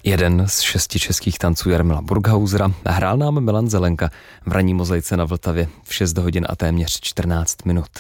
Jeden z 6 českých tanců Jarmila Burghausera hrál nám Milan Zelenka v ranní mozaice na Vltavě v 6 hodin a téměř 14 minut.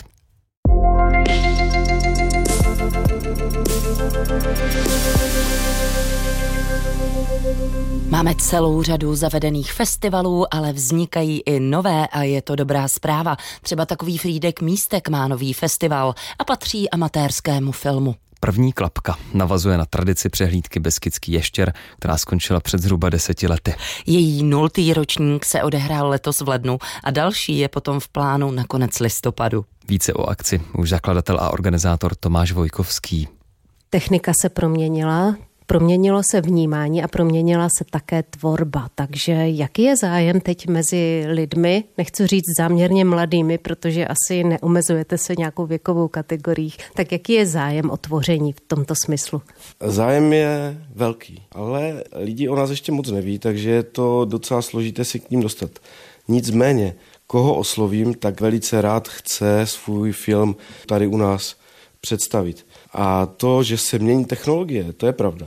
Máme celou řadu zavedených festivalů, ale vznikají i nové a je to dobrá zpráva. Třeba takový Frýdek Místek má nový festival a patří amatérskému filmu. První klapka navazuje na tradici přehlídky Beskydský ještěr, která skončila před zhruba 10 lety. Její 0. ročník se odehrál letos v lednu a další je potom v plánu na konec listopadu. Více o akci už zakladatel a organizátor Tomáš Vojkovský. Technika se proměnila. Proměnilo se vnímání a proměnila se také tvorba. Takže jaký je zájem teď mezi lidmi, nechci říct záměrně mladými, protože asi neomezujete se nějakou věkovou kategorií, tak jaký je zájem o tvoření v tomto smyslu? Zájem je velký, ale lidi o nás ještě moc neví, takže je to docela složité si k ním dostat. Nicméně, koho oslovím, tak velice rád chce svůj film tady u nás představit. A to, že se mění technologie, to je pravda.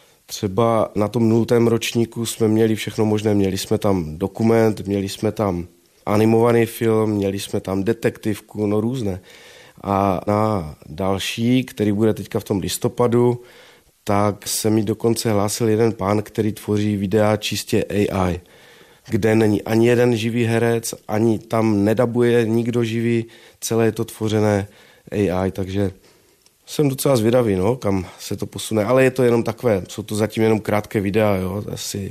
Třeba na tom 0. ročníku jsme měli všechno možné. Měli jsme tam dokument, měli jsme tam animovaný film, měli jsme tam detektivku, no různé. A na další, který bude teďka v tom listopadu, tak se mi dokonce hlásil jeden pán, který tvoří videa čistě AI, kde není ani jeden živý herec, ani tam nedabuje nikdo živý, celé je to tvořené AI, takže jsem docela zvědavý, kam se to posune, ale je to jenom takové, jsou to zatím jenom krátké videa, asi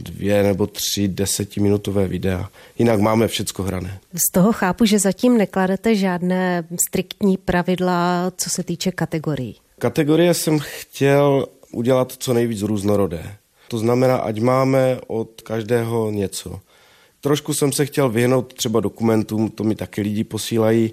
2 nebo 3 desetiminutové videa. Jinak máme všecko hrané. Z toho chápu, že zatím nekladete žádné striktní pravidla, co se týče kategorií. Kategorie jsem chtěl udělat co nejvíc různorodé. To znamená, ať máme od každého něco. Trošku jsem se chtěl vyhnout třeba dokumentům, to mi taky lidi posílají,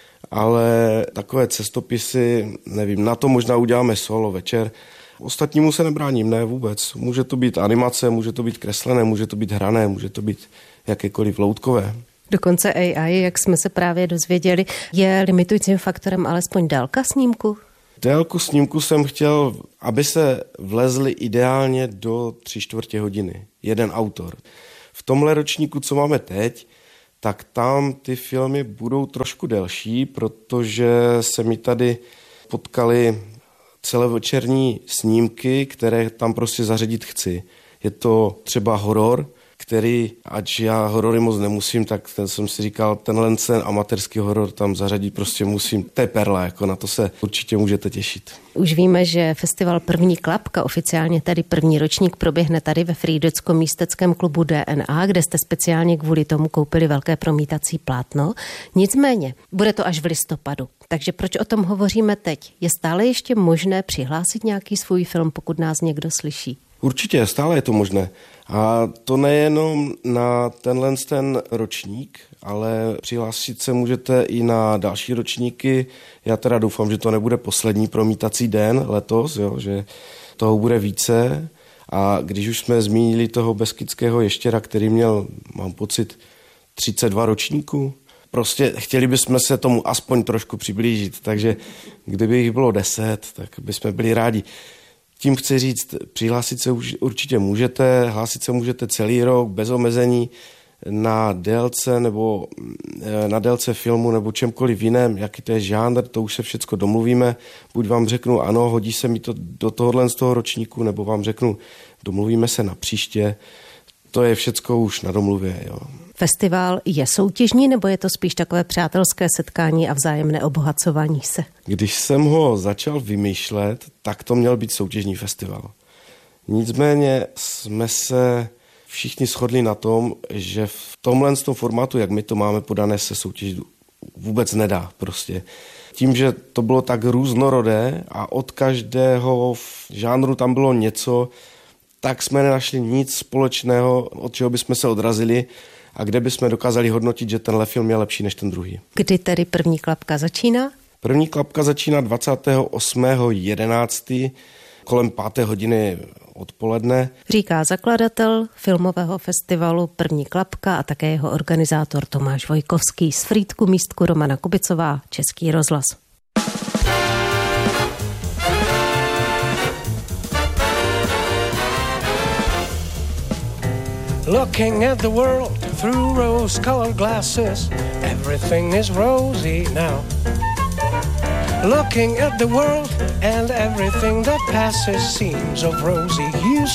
ale takové cestopisy, nevím, na to možná uděláme solo večer. Ostatnímu se nebráním, ne vůbec. Může to být animace, může to být kreslené, může to být hrané, může to být jakékoliv loutkové. Dokonce AI, jak jsme se právě dozvěděli, je limitujícím faktorem alespoň délka snímku? Délku snímku jsem chtěl, aby se vlezli ideálně do 3/4 hodiny. Jeden autor. V tomhle ročníku, co máme teď, tak tam ty filmy budou trošku delší, protože se mi tady potkaly celovečerní snímky, které tam prostě zařadit chci. Je to třeba horor, který, ač já horory moc nemusím, tak jsem si říkal, tenhle amatérský horor tam zařadit prostě musím. To je perla, na to se určitě můžete těšit. Už víme, že festival První klapka, oficiálně tady první ročník, proběhne tady ve Frýdecko-místeckém klubu DNA, kde jste speciálně kvůli tomu koupili velké promítací plátno. Nicméně, bude to až v listopadu. Takže proč o tom hovoříme teď? Je stále ještě možné přihlásit nějaký svůj film, pokud nás někdo slyší? Určitě, stále je to možné. A to nejenom na ten ročník, ale přihlásit se můžete i na další ročníky. Já teda doufám, že to nebude poslední promítací den letos, že toho bude více. A když už jsme zmínili toho Beskydského ještěra, který měl, mám pocit, 32 ročníků, prostě chtěli bychom se tomu aspoň trošku přiblížit, takže kdyby jich bylo 10, tak bychom byli rádi. Tím chci říct, přihlásit se určitě můžete, hlásit se můžete celý rok, bez omezení, na délce nebo na délce filmu nebo čemkoliv jiném, jaký to je žánr, to už se všecko domluvíme. Buď vám řeknu, ano, hodí se mi to do tohohle z toho ročníku, nebo vám řeknu, domluvíme se na příště. To je všecko už na domluvě, jo. Festival je soutěžní, nebo je to spíš takové přátelské setkání a vzájemné obohacování se? Když jsem ho začal vymýšlet, tak to měl být soutěžní festival. Nicméně jsme se všichni shodli na tom, že v tomhle formátu, jak my to máme podané, se soutěž vůbec nedá prostě. Tím, že to bylo tak různorodé a od každého žánru tam bylo něco, tak jsme nenašli nic společného, od čeho bychom se odrazili a kde bychom dokázali hodnotit, že tenhle film je lepší než ten druhý. Kdy tedy první klapka začíná? První klapka začíná 28.11. kolem 5. hodiny odpoledne. Říká zakladatel filmového festivalu První klapka a také jeho organizátor Tomáš Vojkovský. Z Frýdku místku Romana Kubicová, Český rozhlas. Looking at the world through rose-colored glasses, everything is rosy now. Looking at the world and everything that passes seems of rosy hues.